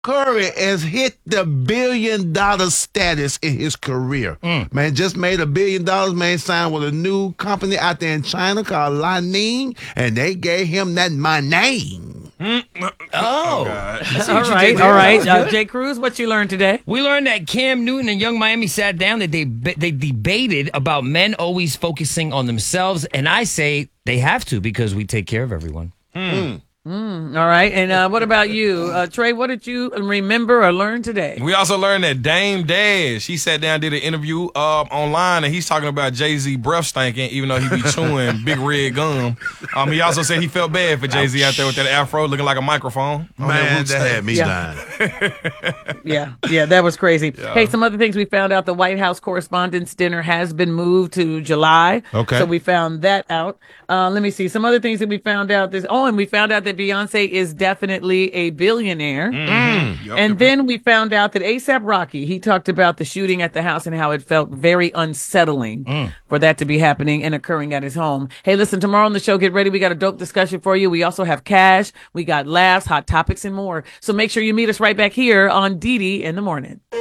Curry has hit the $1 billion status in his career. Man, just made $1 billion, man, signed with a new company out there in China called Lining, and they gave him that my name. Oh, All right. Jay Cruz, what you learned today? we learned that Cam Newton and Young Miami sat down, that they debated about men always focusing on themselves, and I say they have to because we take care of everyone. All right. And what about you? Trey, what did you remember or learn today? We also learned that Dame Dash, she sat down, did an interview online, and he's talking about Jay-Z breath stinking, even though he be chewing big red gum. He also said he felt bad for Jay-Z out there with that afro looking like a microphone. Man, that had me dying. Yeah, that was crazy. Hey, some other things we found out. The White House Correspondents' Dinner has been moved to July. Okay. So we found that out. Let me see. Some other things that we found out. And we found out that Beyonce is definitely a billionaire. And then we found out that A$AP Rocky, he talked about the shooting at the house and how it felt very unsettling for that to be happening and occurring at his home. Hey, listen, tomorrow on the show, get ready. We got a dope discussion for you. We also have cash. We got laughs, hot topics, and more. So make sure you meet us right back here on Dee Dee in the Morning.